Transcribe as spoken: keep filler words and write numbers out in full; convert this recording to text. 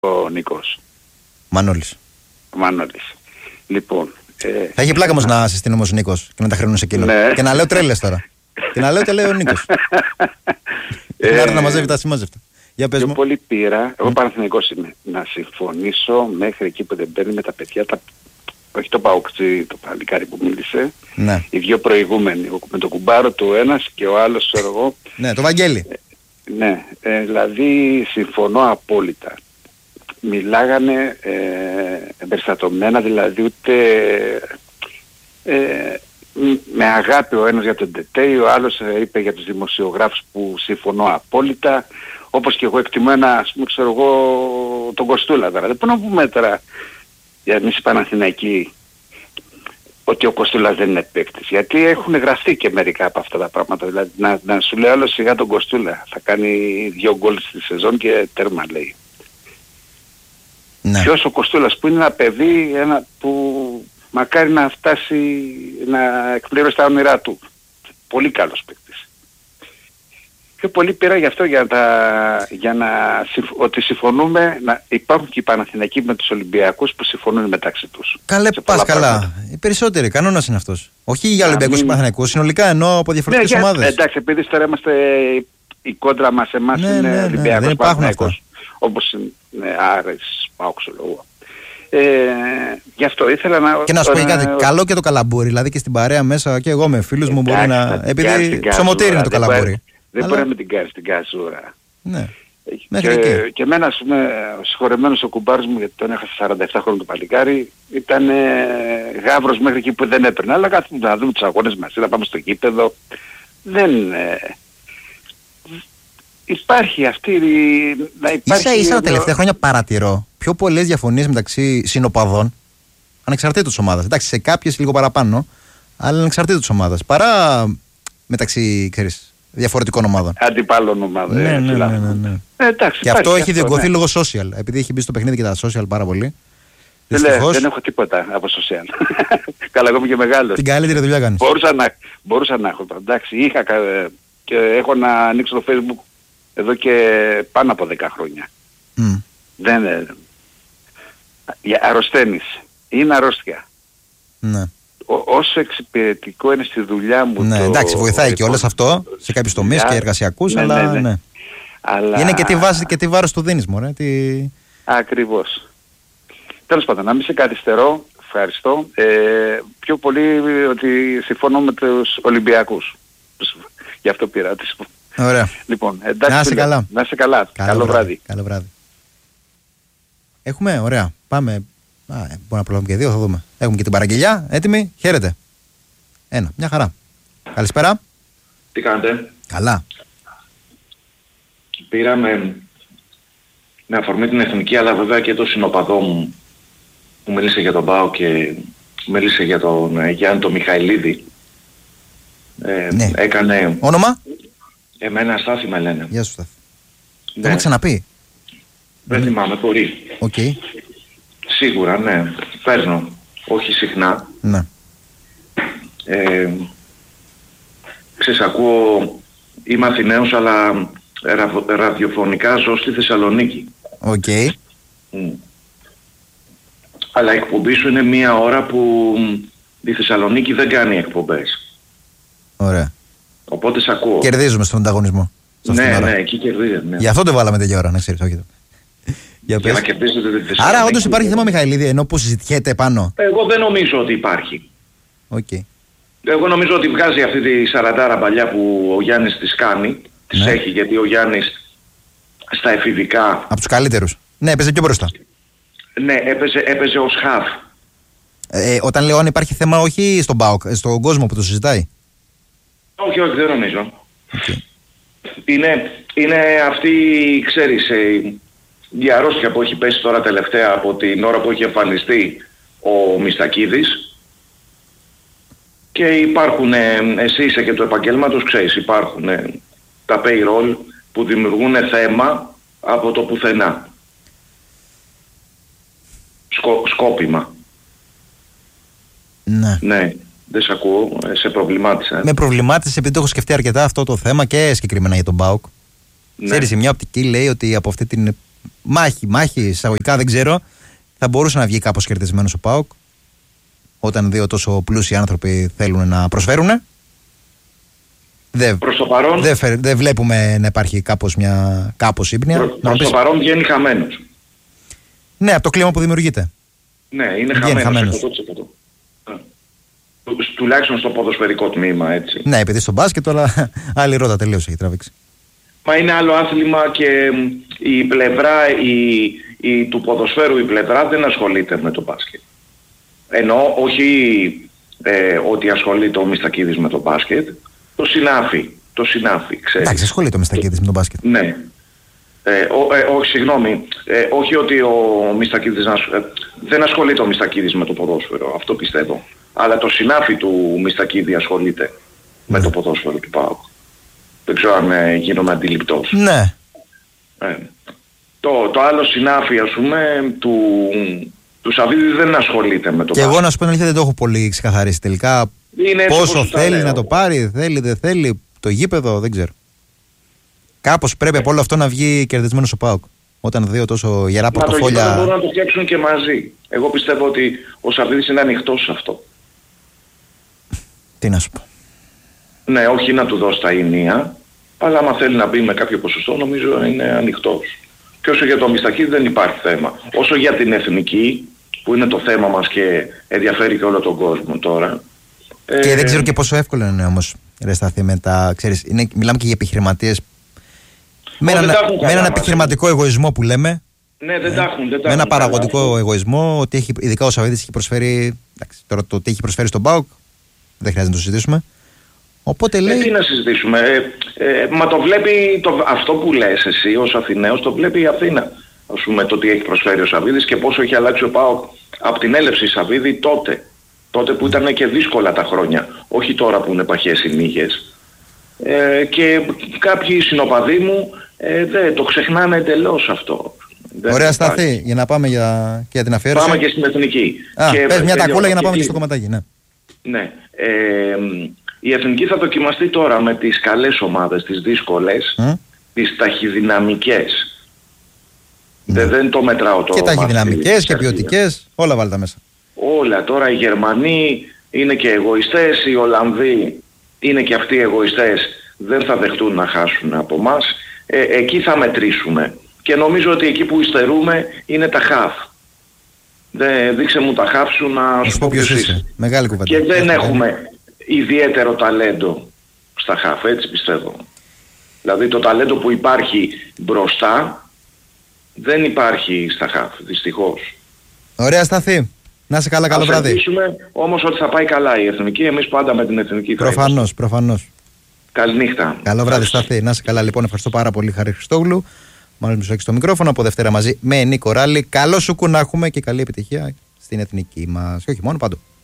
ο Νίκος. Μανώλης. Ο Μανώλης. Λοιπόν. Ε, θα είχε πλάκα όμως να συστήνω όμως ο Νίκος και να τα χρεώνω σε εκείνο. Ναι. Και να λέω τρέλες τώρα. Και να λέω τι λέει ο Νίκος. Και να έρθει να μαζεύει τα συμμάζευτα. Για πες πιο μου. πολύ πήρα, εγώ Παναθηναϊκός είμαι, να συμφωνήσω μέχρι εκεί που δεν παίρνει με τα παιδιά, τα, όχι το Παουκτζή, το παλικάρι που μίλησε, Ναι. οι δύο προηγούμενοι, με τον κουμπάρο του ένας και ο άλλος, ξέρω εγώ. Ναι, το Βαγγέλη. Ε, ναι, ε, δηλαδή συμφωνώ απόλυτα. Μιλάγανε ε, εμπεριστατωμένα, δηλαδή ούτε ε, με αγάπη ο ένας για τον Τετέι, ο άλλος ε, είπε για τους δημοσιογράφους που συμφωνώ απόλυτα, όπως και εγώ εκτιμώ ένα, ας πούμε, ξέρω εγώ, τον Κοστούλα τώρα. Δεν μπορούμε να πούμε τώρα για εμείς οι Παναθηναϊκοί ότι ο Κοστούλας δεν είναι παίκτης, γιατί έχουν γραφτεί και μερικά από αυτά τα πράγματα. Δηλαδή να, να σου λέει άλλο σιγά τον Κοστούλα, θα κάνει δύο γκολ στη σεζόν και τέρμα, λέει. Ναι. Ποιος ο Κοστούλας που είναι ένα παιδί, ένα που μακάρι να φτάσει να εκπληρώσει τα όνειρά του. Πολύ καλός παίκτης. Πιο πολύ πήρα γι' αυτό για, τα, για να ότι συμφωνούμε, να υπάρχουν και οι Παναθηναϊκοί με τους Ολυμπιακούς που συμφωνούν μεταξύ τους. Καλέ, πας καλά. Οι περισσότεροι, κανόνας είναι αυτός. Όχι για Ολυμπιακούς και μην... Παναθηναϊκούς, συνολικά εννοώ από διαφορετικές ναι, ομάδες. Εντάξει, επειδή τώρα είμαστε η κόντρα μας, εμάς ναι, είναι ναι, ναι, Ολυμπιακός, δεν υπάρχουν αυτά. Όπως είναι Άρης, Πάοξο λόγω. Ε, γι' αυτό ήθελα να... Και να σου πω κάτι, ε, καλό και το καλαμπούρι, δηλαδή και στην παρέα μέσα και εγώ με φίλους μου μπορεί να... Επειδή ψωμοτήρι είναι το καλαμπούρι. Δεν αλλά... μπορεί να με την κάνει στην καζούρα. Ναι. Και, και. και εμένα, ας πούμε, ο συγχωρεμένος ο κουμπάρος μου, γιατί τον έχασε σαράντα επτά χρόνια το παλικάρι, ήταν ε, γάβρος μέχρι εκεί που δεν έπαιρνε. Αλλά κάθομαι να δούμε τους αγώνες μαζί, να πάμε στο γήπεδο. Δεν... Ε, υπάρχει αυτή να υπάρχει... Ίσα ίσα τα τελευταία χρόνια παρατηρώ πιο πολλές διαφωνίες μεταξύ συνοπαδών, ανεξαρτήτως ομάδας. Εντάξει, σε κάποιες λίγο παραπάνω, αλλά ανεξαρτήτως ομάδας. Παρά μεταξύ, ξέρεις, διαφορετικών ομάδων. Αντιπάλων ομάδων. Ναι, ναι, ναι, ναι, ναι. Ε, εντάξει, και αυτό έχει διωγγωθεί ναι. λόγω social. Επειδή έχει μπει στο παιχνίδι και τα social πάρα πολύ. Δεν, δεν έχω τίποτα από social. Καλά, εγώ είμαι και μεγάλος. Την καλύτερη δουλειά κάνεις. Μπορούσα να, μπορούσα να έχω. Εντάξει, είχα και έχω να ανοίξω το Facebook εδώ και πάνω από δέκα χρόνια. Mm. Δεν είναι. Αρρωσταίνεις. Είναι αρρώστια. Ναι. Ό, όσο εξυπηρετικό είναι στη δουλειά μου. Ναι, το... εντάξει, βοηθάει και όλες αυτό σε κάποιους τομείς και εργασιακούς, ναι, αλλά, ναι, ναι. Ναι. αλλά είναι και τι, βάση, και τι βάρος του δίνεις, μωρέ. Τι... Ακριβώς. Τέλος πάντων, να μην σε καθυστερώ, ευχαριστώ. Ε, πιο πολύ ότι συμφωνώ με τους Ολυμπιακούς. Γι' αυτό πήρα. Ωραία. Λοιπόν, εντάξει, να είσαι καλά. Να είσαι καλά. Καλό, Καλό βράδυ. βράδυ. Καλό βράδυ. Έχουμε, ωραία. Πάμε. Α, μπορούμε να προλάβουμε και δύο, θα δούμε. Έχουμε και την παραγγελιά. Έτοιμοι. Χαίρετε. Ένα. Μια χαρά. Καλησπέρα. Τι κάνετε? Καλά. Πήραμε με αφορμή την εθνική, αλλά βέβαια και το συνοπαδό μου που μίλησε για τον Πάο και μίλησε για τον Γιάννη τον Μιχαηλίδη. Ε, ναι. Έκανε... Όνομα? Εμένα Στάθη με λένε. Γεια σου Στάθη. Ναι. Το έχουμε ξαναπεί. Δεν θυμάμαι, μπορεί. Οκ. Okay. Σίγουρα, ναι. Παίρνω. Όχι συχνά. Ναι. Ε, ξέρεις, ακούω... Είμαι Αθηναίος, αλλά ρα, ραδιοφωνικά ζω στη Θεσσαλονίκη. Οκ. Okay. Mm. Αλλά η εκπομπή σου είναι μία ώρα που η Θεσσαλονίκη δεν κάνει εκπομπές. Ωραία. Οπότε σε ακούω. Κερδίζουμε στον ανταγωνισμό. Ναι, ναι, εκεί κερδίζουμε. Ναι. Γι' αυτό το βάλαμε τέτοια ώρα, να ξέρεις. Όχι. Για, Για να κερδίσετε τη Θεσσαλονίκη. Άρα όντως υπάρχει θέμα Μιχαηλίδη, ενώ που συζητιέται πάνω. Εγώ δεν νομίζω ότι υπάρχει. Okay. Εγώ νομίζω ότι βγάζει αυτή τη σαραντάρα παλιά που ο Γιάννης της κάνει. Της ναι. έχει, γιατί ο Γιάννης στα εφηβικά... Από τους καλύτερους. Ναι, έπαιζε πιο μπροστά. Ναι, έπαιζε, έπαιζε ως χαφ. Ε, όταν λέω αν υπάρχει θέμα, όχι στον ΠΑΟΚ, στον κόσμο που το συζητάει. Όχι, όχι, δεν νομίζω. Okay. Είναι, είναι αυτή, ξέρεις, η αρρώστια που έχει πέσει τώρα τελευταία από την ώρα που έχει εμφανιστεί ο Μιστακίδης. Και υπάρχουν, εσύ είσαι και του επαγγέλματος, ξέρεις, υπάρχουν τα payroll που δημιουργούν θέμα από το πουθενά. Σκο, σκόπιμα. Ναι. Ναι, δεν σε ακούω, σε προβλημάτισα. Με προβλημάτισε επειδή το έχω σκεφτεί αρκετά αυτό το θέμα και συγκεκριμένα για τον ΠΑΟΚ. Ναι. Ξέρεις, μια οπτική λέει ότι από αυτή την μάχη, μάχη εισαγωγικά δεν ξέρω. Θα μπορούσε να βγει κάπως κερδισμένος ο ΠΑΟΚ όταν δύο τόσο πλούσιοι άνθρωποι θέλουν να προσφέρουν. Δεν, προς το παρόν, δεν, δεν βλέπουμε να υπάρχει κάπως μια κάπως ύπνοια. Προς, προς το παρόν βγαίνει χαμένος. Ναι, από το κλίμα που δημιουργείται. Ναι, είναι χαμένος, χαμένος. εκατό τοις εκατό. Τουλάχιστον στο ποδοσφαιρικό τμήμα, έτσι. Ναι, επειδή στο μπάσκετ τώρα άλλη ρότα τελείως έχει τραβήξει. Μα είναι άλλο άθλημα και η πλευρά η, η, του ποδοσφαίρου η πλευρά δεν ασχολείται με το μπάσκετ. Ενώ όχι ε, ότι ασχολείται ο Μιστακίδης με το μπάσκετ, το συνάφι, το συνάφι, ξέρεις. Εντάξει, ασχολείται ο Μιστακίδης με το μπάσκετ. Ναι. Ε, ο, ε, όχι, συγγνώμη, ε, όχι ότι ο Μιστακίδης ε, δεν ασχολείται ο Μιστακίδης με το ποδόσφαιρο, αυτό πιστεύω. Αλλά το συνάφι του Μιστακίδη ασχολείται mm. με το ποδόσφαιρο του ΠΑΟΚ. Δεν ξέρω αν ε, γίνομαι αντιληπτός. Ναι. Ε, το, το άλλο συνάφι, ας πούμε, του, του Σαββίδη δεν ασχολείται με το και μπάσκετ. Εγώ να σου πω την αλήθεια δεν το έχω πολύ ξεκαθαρίσει τελικά. Είναι πόσο θέλει να το πάρει, θέλει, δεν θέλει, το γήπεδο, δεν ξέρω. Κάπως πρέπει από όλο αυτό να βγει κερδισμένος ο ΠΑΟΚ. Όταν δύο τόσο γερά πορτοφόλια. Μα το μπορούν να το φτιάξουν και μαζί. Εγώ πιστεύω ότι ο Σαββίδης είναι ανοιχτός σε αυτό. Τι να σου πω. Ναι, όχι να του δώσει τα ηνία, αλλά άμα θέλει να μπει με κάποιο ποσοστό, νομίζω είναι ανοιχτός. Και όσο για το Μιστακίδη δεν υπάρχει θέμα. Όσο για την εθνική, που είναι το θέμα μας και ενδιαφέρει και όλο τον κόσμο τώρα. Και ε... δεν ξέρω και πόσο εύκολο είναι όμως, ρε Σταθή, με τα, ξέρεις, είναι, μιλάμε και για επιχειρηματίες με, ένα, με έναν επιχειρηματικό εγωισμό που λέμε. Ναι, δεν τα έχουν. Με ένα παραγωγικό καλά, εγωισμό, ότι έχει, ειδικά ο Σαββίδης έχει προσφέρει. Εντάξει, τώρα το τι έχει προσφέρει στον ΠΑΟΚ δεν χρειάζεται να το συζητήσουμε. Οπότε λέει. Ε, τι να συζητήσουμε. Ε, ε, μα το βλέπει το, αυτό που λες εσύ ως Αθηναίος, το βλέπει η Αθήνα. Ας πούμε το τι έχει προσφέρει ο Σαββίδης και πόσο έχει αλλάξει ο ΠΑΟΚ από την έλευση Σαββίδη τότε. Τότε που ήταν και δύσκολα τα χρόνια. Όχι τώρα που είναι παχές οι μύγες. Ε, και κάποιοι συνοπαδοί μου ε, δεν το ξεχνάνε εντελώς αυτό. Δεν Ωραία Σταθή, για να πάμε για, και για την αφιέρωση. Πάμε και στην εθνική. Α, και πες μια τακούλα για να πάμε και στο κομματάκι. Ναι. Ναι. Ε, η εθνική θα δοκιμαστεί τώρα με τις καλές ομάδες, τις δύσκολες, mm. τις ταχυδυναμικές. Mm. Δεν, δεν το μετράω τώρα. Και ταχυδυναμικές και ποιοτικές, όλα βάλτε μέσα. Όλα. Τώρα οι Γερμανοί είναι και εγωιστές, οι Ολλανδοί είναι και αυτοί εγωιστές, δεν θα δεχτούν να χάσουν από εμάς. Ε, εκεί θα μετρήσουμε. Και νομίζω ότι εκεί που υστερούμε είναι τα χαφ. Δε, δείξε μου τα χαφ σου να σου πω ποιος είσαι. Μεγάλη κουβέντα. Και δεν Έχει έχουμε κάνει. ιδιαίτερο ταλέντο στα χαφ, έτσι πιστεύω. Δηλαδή το ταλέντο που υπάρχει μπροστά δεν υπάρχει στα χαφ, δυστυχώς. Ωραία Σταθή. Να είσαι καλά, καλό βράδυ. Θα ελπίσουμε όμως ότι θα πάει καλά η εθνική, εμείς πάντα με την εθνική. Προφανώς, προφανώς. Καληνύχτα. Καλό βράδυ Σταθή. Να είσαι καλά λοιπόν, ευχαριστώ πάρα πολύ Χαρή Χριστόγλου. Μάλλον μου στο μικρόφωνο από Δευτέρα μαζί με Νίκο Ράλη. Καλό σου κου να έχουμε και καλή επιτυχία στην εθνική μας. Και όχι μόνο, παντού.